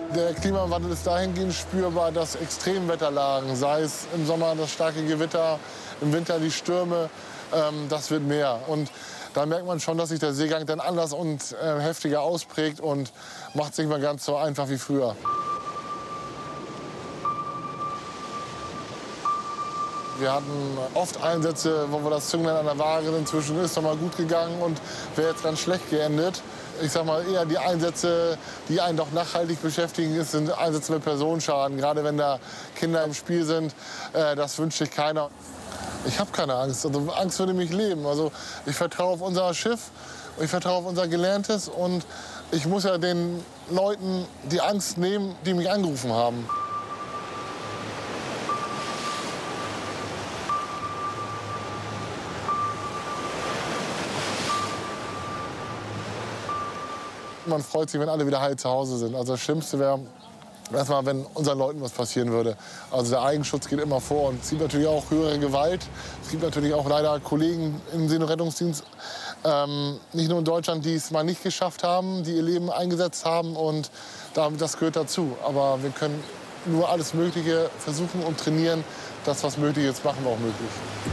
Der Klimawandel ist dahingehend spürbar, dass Extremwetterlagen, sei es im Sommer das starke Gewitter, im Winter die Stürme, das wird mehr. Und da merkt man schon, dass sich der Seegang dann anders und heftiger ausprägt und macht es nicht mehr ganz so einfach wie früher. Wir hatten oft Einsätze, wo das Zünglein an der Waage inzwischen ist doch mal gut gegangen und wäre jetzt ganz schlecht geendet. Ich sag mal, eher die Einsätze, die einen doch nachhaltig beschäftigen, sind Einsätze mit Personenschaden. Gerade wenn da Kinder im Spiel sind, das wünscht sich keiner. Ich habe keine Angst. Also Angst würde mich leben. Also ich vertraue auf unser Schiff, ich vertraue auf unser Gelerntes und ich muss ja den Leuten die Angst nehmen, die mich angerufen haben. Man freut sich, wenn alle wieder heil zu Hause sind. Also das Schlimmste wäre erstmal, wenn unseren Leuten was passieren würde. Also der Eigenschutz geht immer vor. Und es gibt natürlich auch höhere Gewalt. Es gibt natürlich auch leider Kollegen im Seenotrettungsdienst, nicht nur in Deutschland, die es mal nicht geschafft haben, die ihr Leben eingesetzt haben. Und das gehört dazu. Aber wir können nur alles Mögliche versuchen und trainieren. Das, was möglich ist, machen wir auch möglich.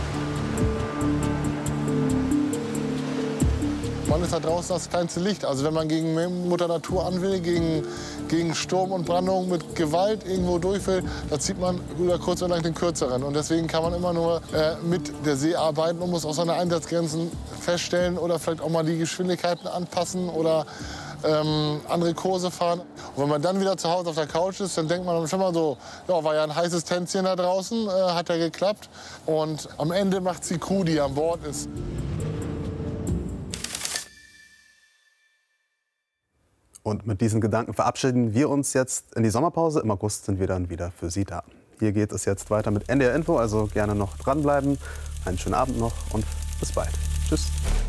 Man ist da draußen das kleinste Licht. Also wenn man gegen Mutter Natur an will, gegen Sturm und Brandung mit Gewalt irgendwo durch will, da zieht man über kurz oder lang den Kürzeren. Und deswegen kann man immer nur mit der See arbeiten und muss auch seine Einsatzgrenzen feststellen oder vielleicht auch mal die Geschwindigkeiten anpassen oder andere Kurse fahren. Und wenn man dann wieder zu Hause auf der Couch ist, dann denkt man schon mal so, ja, war ja ein heißes Tänzchen da draußen, hat ja geklappt. Und am Ende macht's die Crew, die an Bord ist. Und mit diesen Gedanken verabschieden wir uns jetzt in die Sommerpause. Im August sind wir dann wieder für Sie da. Hier geht es jetzt weiter mit NDR Info, also gerne noch dranbleiben. Einen schönen Abend noch und bis bald. Tschüss.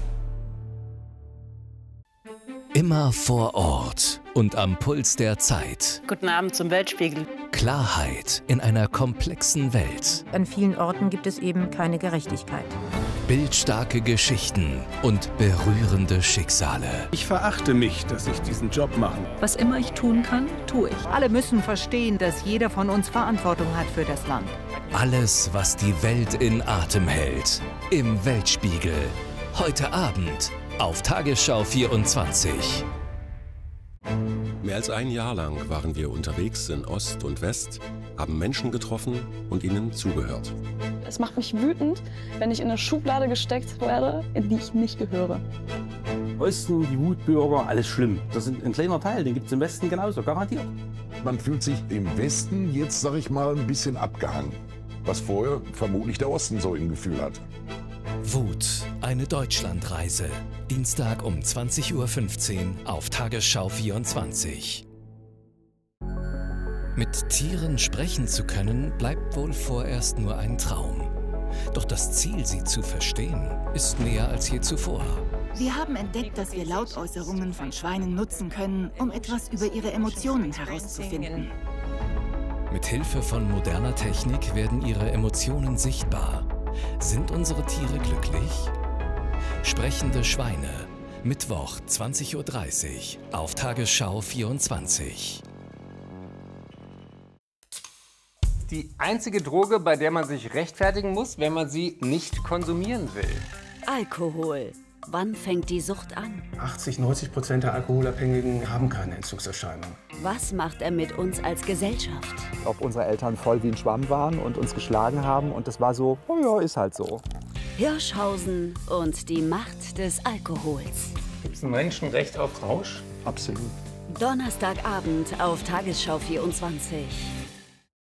Immer vor Ort und am Puls der Zeit. Guten Abend zum Weltspiegel. Klarheit in einer komplexen Welt. An vielen Orten gibt es eben keine Gerechtigkeit. Bildstarke Geschichten und berührende Schicksale. Ich verachte mich, dass ich diesen Job mache. Was immer ich tun kann, tue ich. Alle müssen verstehen, dass jeder von uns Verantwortung hat für das Land. Alles, was die Welt in Atem hält. Im Weltspiegel. Heute Abend auf Tagesschau 24. Mehr als ein Jahr lang waren wir unterwegs in Ost und West, haben Menschen getroffen und ihnen zugehört. Es macht mich wütend, wenn ich in eine Schublade gesteckt werde, in die ich nicht gehöre. Osten, die Wutbürger, alles schlimm. Das ist ein kleiner Teil, den gibt es im Westen genauso, garantiert. Man fühlt sich im Westen jetzt, sag ich mal, ein bisschen abgehangen. Was vorher vermutlich der Osten so im Gefühl hat. Wut, eine Deutschlandreise. Dienstag um 20:15 Uhr auf Tagesschau 24. Mit Tieren sprechen zu können, bleibt wohl vorerst nur ein Traum. Doch das Ziel, sie zu verstehen, ist näher als je zuvor. Wir haben entdeckt, dass wir Lautäußerungen von Schweinen nutzen können, um etwas über ihre Emotionen herauszufinden. Mit Hilfe von moderner Technik werden ihre Emotionen sichtbar. Sind unsere Tiere glücklich? Sprechende Schweine. Mittwoch 20:30 Uhr auf Tagesschau 24. Die einzige Droge, bei der man sich rechtfertigen muss, wenn man sie nicht konsumieren will. Alkohol. Wann fängt die Sucht an? 80–90% der Alkoholabhängigen haben keine Entzugserscheinungen. Was macht er mit uns als Gesellschaft? Ob unsere Eltern voll wie ein Schwamm waren und uns geschlagen haben und das war so, oh ja, ist halt so. Hirschhausen und die Macht des Alkohols. Gibt es ein Menschenrecht auf Rausch? Absolut. Donnerstagabend auf Tagesschau 24.